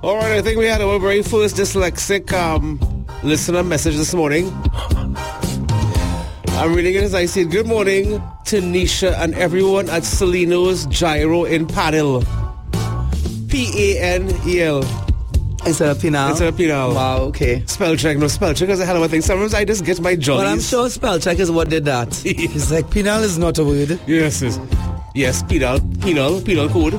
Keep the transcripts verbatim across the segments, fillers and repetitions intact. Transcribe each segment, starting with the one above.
All right, I think we had our very first dyslexic um, listener message this morning. I'm reading it as I see it. Good morning to Nisha and everyone at Celino's Gyro in Panel. P A N E L. Instead of penal? Instead of penal. Wow, okay. Spell check. No, spell check is a hell of a thing. Sometimes I just get my jollies. Well, I'm sure spell check is what did that. It's like penal is not a word. Yes, yes. Yes, penal. Penal. Penal code.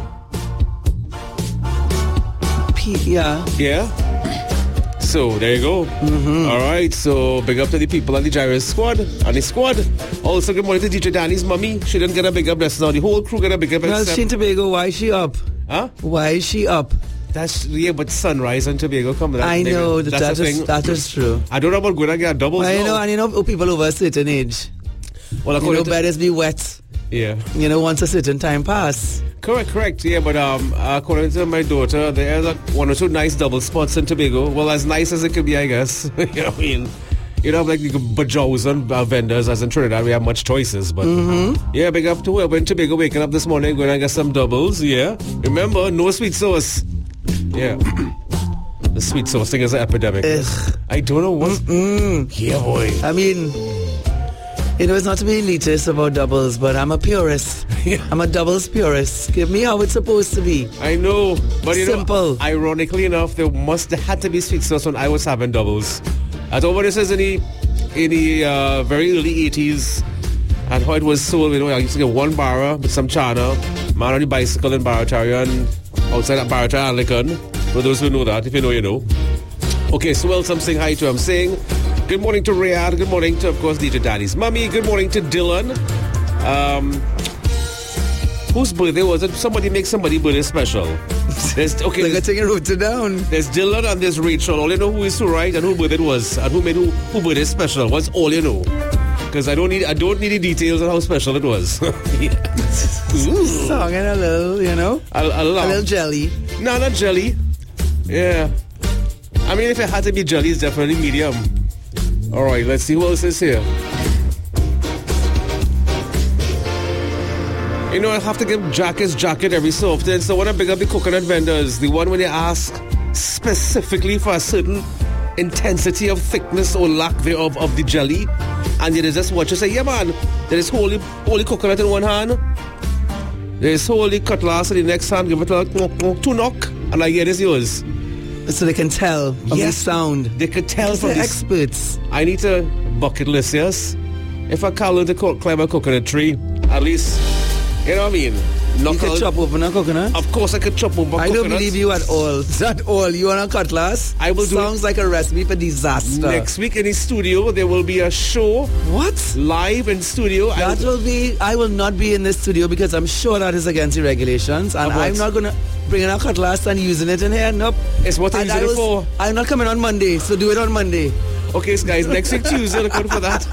P- yeah. Yeah. So, there you go. Mm-hmm. All right. So, big up to the people on the Gyro squad. And the squad. Also, good morning to D J Danny's mommy. She didn't get a big up blessing. Now, the whole crew got a big up Well, she in Tobago, why is she up? Huh? Why is she up? That's, yeah, but sunrise on Tobago coming. I know, that, that, is, that is true. I don't know about going to get doubles. Well, you now. know, and you know, people over a certain age, well, you know, to, betters be wet. Yeah. You know, once a certain time pass. Correct, correct. Yeah, but um, according to my daughter, there are like one or two nice double spots in Tobago. Well, as nice as it could be, I guess. You know what I memean? You don't have like the bajows uh, vendors as in Trinidad. We have much choices, but mm-hmm. yeah, big up to whoever in Tobago waking up this morning, going to get some doubles. Yeah. Remember, no sweet sauce. Yeah. The sweet sauce thing is an epidemic. Ugh. I don't know what. Mm-mm. Yeah, boy. I mean, you know, it's not to be elitist about doubles, but I'm a purist. Yeah. I'm a doubles purist. Give me how it's supposed to be. I know, but you Simple. know, ironically enough, there must there had to be sweet sauce when I was having doubles. I don't know what this is in the in the uh, very early eighties, and how it was sold. You know, I used to get one barra with some chana, man on the bicycle in Baratarian, outside of Baratarian Lincoln. For those who know that, if you know, you know. Okay, so well, something hi to I'm saying. Good morning to Riyadh. Good morning to, of course, D J Daddy's mommy. Good morning to Dylan. Um, whose birthday was it? Somebody make somebody birthday special. There's, okay, like I take it wrote it down. There's Dylan and there's Rachel. All you know who is who, right? And who birthday it was. And who made who, who birthday special. What's all you know? Because I don't need I don't need the details on how special it was. Song and a little, you know? A, a, a little jelly. No, not jelly. Yeah. I mean, if it had to be jelly, it's definitely medium. All right, let's see who else is here. You know, I have to give Jack his jacket every so often, so I want to big up the coconut vendors. The one when they ask specifically for a certain intensity of thickness or lack thereof of the jelly, and you just watch and say, yeah, man, there is holy, holy coconut in one hand, there is holy cutlass in the next hand, give it a two knock, and I hear this yours. So they can tell from yes, the sound. They could tell from the this. experts. I need to bucket list, yes. If I can't learn to co- climb a coconut tree, at least, you know what I mean? You could chop open a coconut? Of course I could chop open a coconut. I don't believe you at all. At all. You want a cutlass? I will do Sounds like a recipe for disaster. Next week in the studio, there will be a show. What? Live in studio. That will, will be, I will not be in this studio because I'm sure that is against the regulations. And I'm not going to bring in a cutlass and using it in here. Nope. It's what I'm using it for. I'm not coming on Monday, so do it on Monday. Okay, so guys, next week Tuesday, look out for that.